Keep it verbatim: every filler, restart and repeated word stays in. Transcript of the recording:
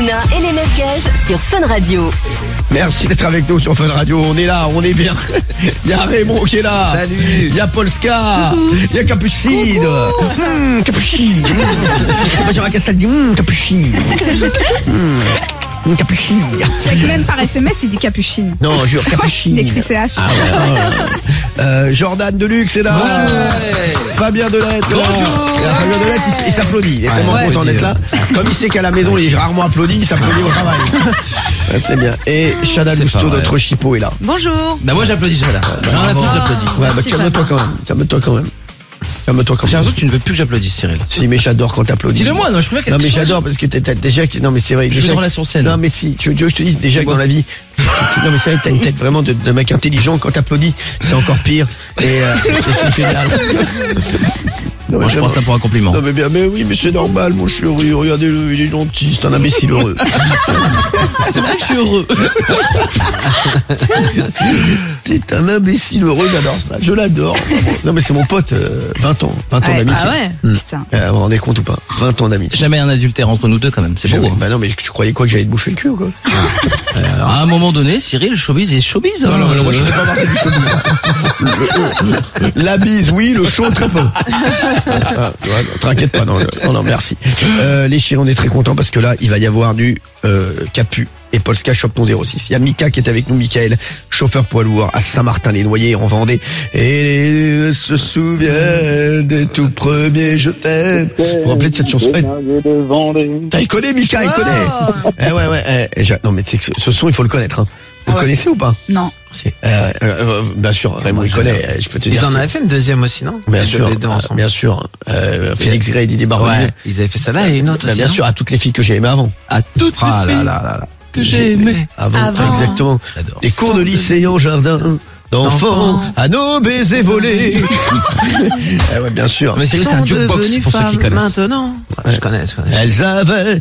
Palina et les Merguez sur Fun Radio. Merci d'être avec nous sur Fun Radio. On est là, on est bien. Il y a Raymond qui est là. Salut. Il y a Polska. Il y a Capucine. Mmh, Capucine. C'est pas Jean Castaldi. Mmh, Capucine. Mmh, Capucine. C'est que même par S M S, il dit Capucine. Non, jure, Capucine. Il écrit C H. Ah ouais, ouais. Euh, Jordan Deluxe est là. Bonjour. Fabien Delette. Bonjour. Et là, Fabien Delette, il, il s'applaudit. Il est Ouais, tellement ouais. content d'être là. Comme il sait qu'à la maison, il est rarement applaudi, il s'applaudit au travail. Ouais, c'est bien. Et Chana C'est Lousteau, pas vrai. notre chipot, est là. Bonjour. Bah moi j'applaudis déjà là. J'en ai la foutre, j'applaudis. Ouais, bah Merci, calme-toi quand même. Calme-toi quand même. Calme-toi quand J'ai même. l'impression que tu ne veux plus que j'applaudisse, Cyril. Si, mais j'adore quand t'applaudis. Dis-le moi, non, je peux pas. Non, mais j'adore parce que t'as t'as déjà, non, mais c'est vrai. Je veux déjà- une relation saine. Non, mais si, tu veux que je te dise déjà que dans la vie, tu- tu- non, mais c'est vrai, t'as une tête vraiment de, de mec intelligent. Quand t'applaudis, c'est encore pire. Et, euh, et c'est génial. Non, Moi mais je prends ça pour un compliment. Non mais bien, mais oui, mais c'est normal, mon chéri. Regardez-le, il est gentil, c'est un imbécile heureux. C'est vrai que je suis heureux. C'est un imbécile heureux, j'adore ça, je l'adore. Non mais c'est mon pote, euh, vingt ans, vingt ans Ouais, d'amitié. Ah ouais. Putain. Euh, vous vous rendez compte ou pas? vingt ans d'amitié. Jamais un adultère entre nous deux quand même. C'est beau. Jamais. hein. Bah non mais tu croyais quoi, que j'allais te bouffer le cul ou quoi? À un moment donné, Cyril, showbiz est showbiz. Non, hein. non, non, moi je fais pas partie du showbiz. Le- le- La bise, oui, le show, très peu. Ah, tu vois, t'inquiète pas, non, non, non, merci. Euh, les chéris, on est très contents parce que là, il va y avoir du euh, Capu et Polska Shop non zéro six. Il y a Mika qui est avec nous, Michael, chauffeur poids lourd à Saint-Martin-les-Noyers en Vendée. Et se souvient des tout premiers je t'aime. Vous vous rappelez de cette chanson? Eh, putain, il connaît Mika, il connaît. Eh ouais, ouais. eh, eh, je- non mais tu sais que ce, ce son, il faut le connaître. Hein. Vous le Ouais. connaissez ou pas? Non. Euh, euh, euh, bien sûr, Raymond il connaît, euh, je peux te Ils dire. en que- avaient fait une deuxième aussi, non? Bien Les sûr, deux- les deux euh, ensemble. bien sûr. Euh, Félix Gray et Didier Baronnier. Ouais, ils avaient fait ça là et une autre Bah, aussi. bien non sûr, à toutes les filles que j'ai aimées avant. À toutes les Ah filles là là là là. que j'ai aimées. Avant, Avant. exactement. J'adore. Des cours de lycée en jardin, d'enfants, D'enfants. à nos baisers volés. Eh ouais, bien sûr. Mais Cyril, c'est un Sont jukebox devenus pour ceux qui femmes connaissent. Maintenant. Je connais, je connais. Elles avaient